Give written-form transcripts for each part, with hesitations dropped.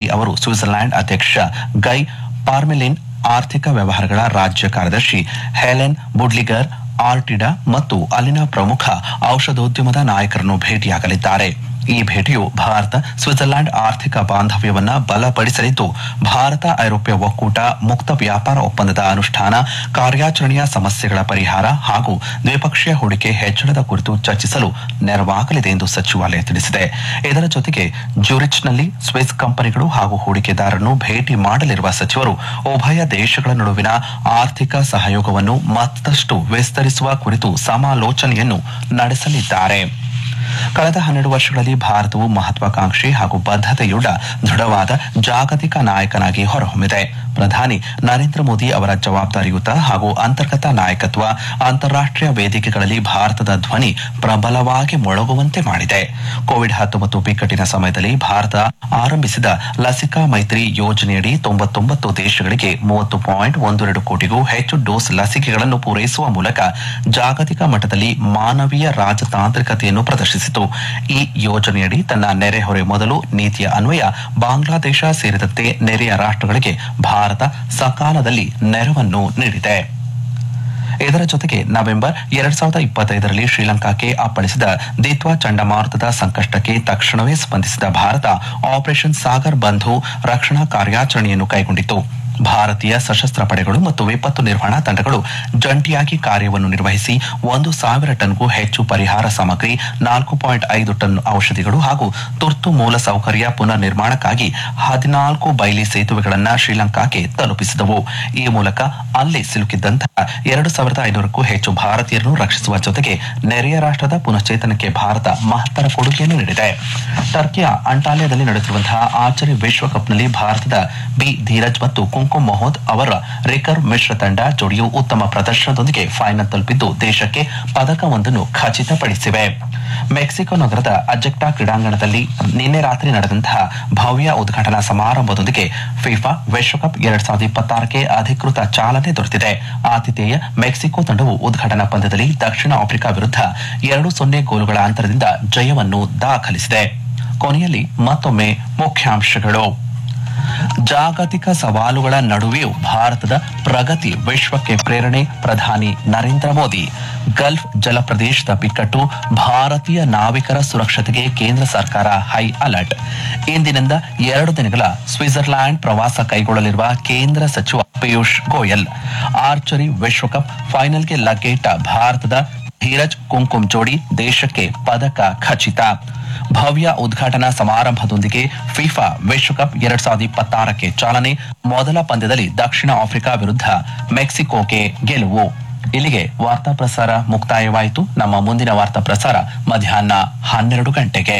ಅವರು ಸ್ವಿಟ್ಜರ್ಲೆಂಡ್ ಅಧ್ಯಕ್ಷ ಗೈ ಪಾರ್ಮೆಲಿನ್, ಆರ್ಥಿಕ ವ್ಯವಹಾರಗಳ ರಾಜ್ಯ ಕಾರ್ಯದರ್ಶಿ ಹೆಲೆನ್ ಬುಡ್ಲಿಗರ್ ಆರ್ಟಿಡಾ ಮತ್ತು ಅಲ್ಲಿನ ಪ್ರಮುಖ ಔಷಧೋದ್ಯಮದ ನಾಯಕರನ್ನು ಭೇಟಿಯಾಗಲಿದ್ದಾರೆ. ಈ ಭೇಟಿಯು ಭಾರತ ಸ್ವಿಟ್ಜರ್ಲೆಂಡ್ ಆರ್ಥಿಕ ಬಾಂಧವ್ಯವನ್ನ ಬಲಪಡಿಸಲಿದ್ದು, ಭಾರತ ಐರೋಪ್ಯ ಒಕ್ಕೂಟ ಮುಕ್ತ ವ್ಯಾಪಾರ ಒಪ್ಪಂದದ ಅನುಷ್ಠಾನ, ಕಾರ್ಯಾಚರಣೆಯ ಸಮಸ್ಯೆಗಳ ಪರಿಹಾರ ಹಾಗೂ ದ್ವಿಪಕ್ಷೀಯ ಹೂಡಿಕೆ ಹೆಚ್ಚಳದ ಕುರಿತು ಚರ್ಚಿಸಲು ನೆರವಾಗಲಿದೆ ಎಂದು ಸಚಿವಾಲಯ ತಿಳಿಸಿದೆ. ಇದರ ಜೊತೆಗೆ ಜ್ಯೂರಿಚ್ನಲ್ಲಿ ಸ್ವಿಸ್ ಕಂಪನಿಗಳು ಹಾಗೂ ಹೂಡಿಕೆದಾರರನ್ನು ಭೇಟಿ ಮಾಡಲಿರುವ ಸಚಿವರು ಉಭಯ ದೇಶಗಳ ನಡುವಿನ ಆರ್ಥಿಕ ಸಹಯೋಗವನ್ನು ಮತ್ತಷ್ಟು ವಿಸ್ತರಿಸುವ ಕುರಿತು ಸಮಾಲೋಚನೆಯನ್ನು ನಡೆಸಲಿದ್ದಾರೆ. ಕಳೆದ 12 ವರ್ಷಗಳಲ್ಲಿ ಭಾರತವು ಮಹತ್ವಾಕಾಂಕ್ಷಿ ಹಾಗೂ ಬದ್ಧತೆಯುಳ್ಳ ದೃಢವಾದ ಜಾಗತಿಕ ನಾಯಕನಾಗಿ ಹೊರಹೊಮ್ಮಿದೆ. ಪ್ರಧಾನಿ ನರೇಂದ್ರ ಮೋದಿ ಅವರ ಜವಾಬ್ದಾರಿಯುತ ಹಾಗೂ ಅಂತರ್ಗತ ನಾಯಕತ್ವ ಅಂತಾರಾಷ್ಟೀಯ ವೇದಿಕೆಗಳಲ್ಲಿ ಭಾರತದ ಧ್ವನಿ ಪ್ರಬಲವಾಗಿ ಮೊಳಗುವಂತೆ ಮಾಡಿದೆ. ಕೋವಿಡ್-19 ಬಿಕ್ಕಟ್ಟಿನ ಸಮಯದಲ್ಲಿ ಭಾರತ ಆರಂಭಿಸಿದ ಲಸಿಕಾ ಮೈತ್ರಿ ಯೋಜನೆಯಡಿ 99 ದೇಶಗಳಿಗೆ 30.12 ಕೋಟಿಗೂ ಹೆಚ್ಚು ಡೋಸ್ ಲಸಿಕೆಗಳನ್ನು ಪೂರೈಸುವ ಮೂಲಕ ಜಾಗತಿಕ ಮಟ್ಟದಲ್ಲಿ ಮಾನವೀಯ ರಾಜತಾಂತ್ರಿಕತೆಯನ್ನು ಪ್ರದರ್ಶಿಸಿತು. ಈ ಯೋಜನೆಯಡಿ ತನ್ನ ನೆರೆಹೊರೆ ಮೊದಲು ನೀತಿಯ ಅನ್ವಯ ಬಾಂಗ್ಲಾದೇಶ ಸೇರಿದಂತೆ ನೆರೆಯ ರಾಷ್ಟ್ರಗಳಿಗೆ ಭಾರತ ಸಕಾಲದಲ್ಲಿ ನೆರವನ್ನು ನೀಡಿದೆ. ಇದರ ಜೊತೆಗೆ ನವೆಂಬರ್ 2025ರಲ್ಲಿ ಶ್ರೀಲಂಕಾಕ್ಕೆ ಅಪ್ಪಳಿಸಿದ ದಿತ್ವಾ ಚಂಡಮಾರುತದ ಸಂಕಷ್ಟಕ್ಕೆ ತಕ್ಷಣವೇ ಸ್ಪಂದಿಸಿದ ಭಾರತ ಆಪರೇಷನ್ ಸಾಗರ್ ಬಂಧು ರಕ್ಷಣಾ ಕಾರ್ಯಾಚರಣೆಯನ್ನು ಕೈಗೊಂಡಿತು. ಭಾರತೀಯ ಸಶಸ್ತ್ರ ಪಡೆಗಳು ಮತ್ತು ವಿಪತ್ತು ನಿರ್ವಹಣಾ ತಂಡಗಳು ಜಂಟಿಯಾಗಿ ಕಾರ್ಯವನ್ನು ನಿರ್ವಹಿಸಿ 1,000 ಟನ್ಗೂ ಹೆಚ್ಚು ಪರಿಹಾರ ಸಾಮಗ್ರಿ, 4.5 ಟನ್ ಔಷಧಿಗಳು ಹಾಗೂ ತುರ್ತು ಮೂಲ ಸೌಕರ್ಯ ಪುನರ್ ನಿರ್ಮಾಣಕ್ಕಾಗಿ 14 ಬೈಲಿ ಸೇತುವೆಗಳನ್ನು ಶ್ರೀಲಂಕಾಕ್ಕೆ ತಲುಪಿಸಿದವು. ಈ ಮೂಲಕ ಅಲ್ಲಿ ಸಿಲುಕಿದ್ದಂತಹ 2,500ಕ್ಕೂ ಹೆಚ್ಚು ಭಾರತೀಯರನ್ನು ರಕ್ಷಿಸುವ ಜೊತೆಗೆ ನೆರೆಯ ರಾಷ್ಟ್ರದ ಪುನಶ್ಚೇತನಕ್ಕೆ ಭಾರತ ಮಹತ್ತರ ಕೊಡುಗೆಯನ್ನು ನೀಡಿದೆ. ಟರ್ಕಿಯ ಅಂಟಾಲಿಯಾದಲ್ಲಿ ನಡೆಯುತ್ತಿರುವಂತಹ ಆರ್ಚರಿ ವಿಶ್ವಕಪ್ನಲ್ಲಿ ಭಾರತದ ಬಿ ಧೀರಜ್ ಮತ್ತು ಕುಂಕುಮ್ ಮೊಹಮ್ಮದ್ ಅವರ ರಿಕರ್ವ್ ಮಿಶ್ರ ತಂಡ ಜೋಡಿಯು ಉತ್ತಮ ಪ್ರದರ್ಶನದೊಂದಿಗೆ ಫೈನಲ್ ತಲುಪಿದ್ದು ದೇಶಕ್ಕೆ ಪದಕವೊಂದನ್ನು ಖಚಿತಪಡಿಸಿವೆ. ಮೆಕ್ಸಿಕೋ ನಗರದ ಅಜೆಕ್ಟಾ ಕ್ರೀಡಾಂಗಣದಲ್ಲಿ ನಿನ್ನೆ ರಾತ್ರಿ ನಡೆದಂತಹ ಭವ್ಯ ಉದ್ಘಾಟನಾ ಸಮಾರಂಭದೊಂದಿಗೆ ಫಿಫಾ ವಿಶ್ವಕಪ್ 2026ಕ್ಕೆ ಅಧಿಕೃತ ಚಾಲನೆ ದೊರೆತಿದೆ. ಆತಿಥೇಯ ಮೆಕ್ಸಿಕೋ ತಂಡವು ಉದ್ಘಾಟನಾ ಪಂದ್ಯದಲ್ಲಿ ದಕ್ಷಿಣ ಆಫ್ರಿಕಾ ವಿರುದ್ಧ 2-0 ಗೋಲುಗಳ ಅಂತರದಿಂದ ಜಯವನ್ನು ದಾಖಲಿಸಿದೆ. ಕೊನೆಯಲ್ಲಿ ಮತ್ತೊಮ್ಮೆ ಮುಖ್ಯಾಂಶಗಳು. ಜಾಗತಿಕ ಸವಾಲುಗಳ ನಡುವೆಯೂ ಭಾರತದ ಪ್ರಗತಿ ವಿಶ್ವಕ್ಕೆ ಪ್ರೇರಣೆ, ಪ್ರಧಾನಿ ನರೇಂದ್ರ ಮೋದಿ. ಗಲ್ಫ್ ಜಲಪ್ರದೇಶದ ಬಿಕ್ಕಟ್ಟು, ಭಾರತೀಯ ನಾವಿಕರ ಸುರಕ್ಷತೆಗೆ ಕೇಂದ್ರ ಸರ್ಕಾರ ಹೈ ಅಲರ್ಟ್. ಇಂದಿನಿಂದ 2 ದಿನಗಳ ಸ್ವಿಟ್ಜರ್ಲ್ಯಾಂಡ್ ಪ್ರವಾಸ ಕೈಗೊಳ್ಳಲಿರುವ ಕೇಂದ್ರ ಸಚಿವ ಪಿಯೂಷ್ ಗೋಯಲ್. ಆರ್ಚರಿ ವಿಶ್ವಕಪ್ ಫೈನಲ್ಗೆ ಲಗ್ಗೆಯಿಟ್ಟ ಭಾರತದ ಧೀರಜ್ ಕುಂಕುಮ್ ಜೋಡಿ, ದೇಶಕ್ಕೆ ಪದಕ ಖಚಿತ. ಭವ್ಯ ಉದ್ಘಾಟನಾ ಸಮಾರಂಭದೊಂದಿಗೆ ಫಿಫಾ ವಿಶ್ವಕಪ್ 2026ಕ್ಕೆ ಚಾಲನೆ. ಮೊದಲ ಪಂದ್ಯದಲ್ಲಿ ದಕ್ಷಿಣ ಆಫ್ರಿಕಾ ವಿರುದ್ಧ ಮೆಕ್ಸಿಕೋಗೆ ಗೆಲುವು. ಇಲ್ಲಿಗೆ ವಾರ್ತಾ ಪ್ರಸಾರ ಮುಕ್ತಾಯವಾಯಿತು. ನಮ್ಮ ಮುಂದಿನ ವಾರ್ತಾ ಪ್ರಸಾರ ಮಧ್ಯಾಹ್ನ 12 ಗಂಟೆಗೆ.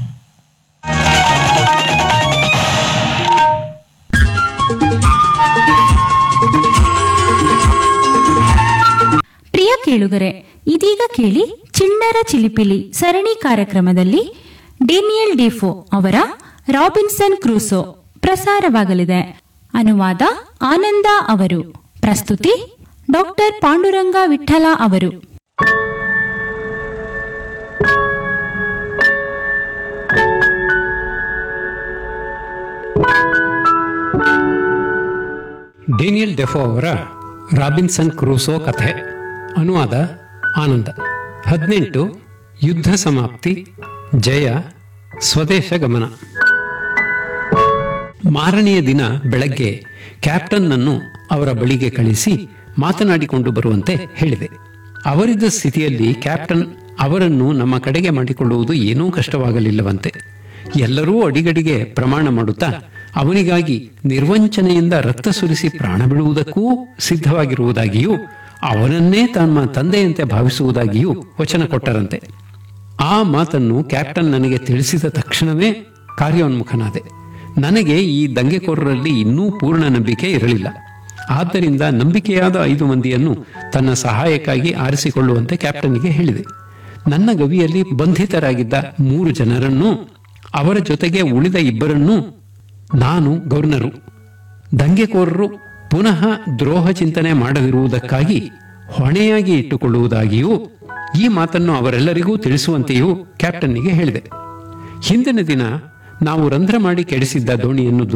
ಪ್ರಿಯ ಕೇಳುಗರೆ, ಇದೀಗ ಕೇಳಿ ಚಿಣ್ಣರ ಚಿಲಿಪಿಲಿ ಸರಣಿ ಕಾರ್ಯಕ್ರಮದಲ್ಲಿ ಡೇನಿಯಲ್ ಡಿಫೋ ಅವರ ರಾಬಿನ್ಸನ್ ಕ್ರೂಸೋ ಪ್ರಸಾರವಾಗಲಿದೆ. ಅನುವಾದ ಆನಂದ ಅವರು. ಪ್ರಸ್ತುತಿ ಡಾಕ್ಟರ್ ಪಾಂಡುರಂಗ ವಿಠಲ ಅವರು. ಡೇನಿಯಲ್ ಡೆಫೋ ಅವರ ರಾಬಿನ್ಸನ್ ಕ್ರೂಸೋ ಕಥೆ. ಅನುವಾದ ಆನಂದ. 18 ಯುದ್ಧ ಸಮಾಪ್ತಿ, ಜಯ, ಸ್ವದೇಶ ಗಮನ. ಮಾರನೆಯ ದಿನ ಬೆಳಗ್ಗೆ ಕ್ಯಾಪ್ಟನ್ನನ್ನು ಅವರ ಬಳಿಗೆ ಕಳಿಸಿ ಮಾತನಾಡಿಕೊಂಡು ಬರುವಂತೆ ಹೇಳಿದೆ. ಅವರಿದ್ದ ಸ್ಥಿತಿಯಲ್ಲಿ ಕ್ಯಾಪ್ಟನ್ ಅವರನ್ನು ನಮ್ಮ ಕಡೆಗೆ ಮಾಡಿಕೊಳ್ಳುವುದು ಏನೂ ಕಷ್ಟವಾಗಲಿಲ್ಲವಂತೆ. ಎಲ್ಲರೂ ಅಡಿಗಡಿಗೆ ಪ್ರಮಾಣ ಮಾಡುತ್ತಾ ಅವನಿಗಾಗಿ ನಿರ್ವಂಚನೆಯಿಂದ ರಕ್ತ ಸುರಿಸಿ ಪ್ರಾಣ ಬಿಡುವುದಕ್ಕೂ ಸಿದ್ಧವಾಗಿರುವುದಾಗಿಯೂ ಅವನನ್ನೇ ತಮ್ಮ ತಂದೆಯಂತೆ ಭಾವಿಸುವುದಾಗಿಯೂ ವಚನ ಕೊಟ್ಟರಂತೆ. ಆ ಮಾತನ್ನು ಕ್ಯಾಪ್ಟನ್ ನನಗೆ ತಿಳಿಸಿದ ತಕ್ಷಣವೇ ಕಾರ್ಯೋನ್ಮುಖನಾದೆ. ನನಗೆ ಈ ದಂಗೆಕೋರರಲ್ಲಿ ಇನ್ನೂ ಪೂರ್ಣ ನಂಬಿಕೆ ಇರಲಿಲ್ಲ. ಆದ್ದರಿಂದ ನಂಬಿಕೆಯಾದ 5 ಮಂದಿಯನ್ನು ತನ್ನ ಸಹಾಯಕ್ಕಾಗಿ ಆರಿಸಿಕೊಳ್ಳುವಂತೆ ಕ್ಯಾಪ್ಟನ್ಗೆ ಹೇಳಿದೆ. ನನ್ನ ಗವಿಯಲ್ಲಿ ಬಂಧಿತರಾಗಿದ್ದ 3 ಜನರನ್ನು, ಅವರ ಜೊತೆಗೆ ಉಳಿದ 2ರನ್ನೂ ನಾನು ಗವರ್ನರು, ದಂಗೆಕೋರರು ಪುನಃ ದ್ರೋಹ ಚಿಂತನೆ ಮಾಡದಿರುವುದಕ್ಕಾಗಿ ಹೊಣೆಯಾಗಿ ಇಟ್ಟುಕೊಳ್ಳುವುದಾಗಿಯೂ ಈ ಮಾತನ್ನು ಅವರೆಲ್ಲರಿಗೂ ತಿಳಿಸುವಂತೆಯೂ ಕ್ಯಾಪ್ಟನ್ನಿಗೆ ಹೇಳಿದೆ. ಹಿಂದಿನ ದಿನ ನಾವು ರಂಧ್ರ ಮಾಡಿ ಕೆಡಿಸಿದ್ದ ದೋಣಿಯನ್ನು